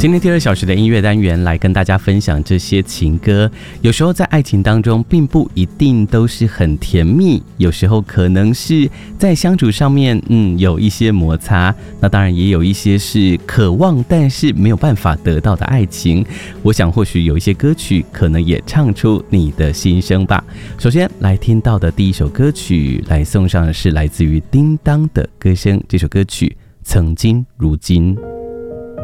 今天第2小时的音乐单元来跟大家分享这些情歌。有时候在爱情当中并不一定都是很甜蜜，有时候可能是在相处上面有一些摩擦，那当然也有一些是渴望但是没有办法得到的爱情。我想或许有一些歌曲可能也唱出你的心声吧。首先来听到的第一首歌曲来送上的是来自于叮当的歌声，这首歌曲曾经如今。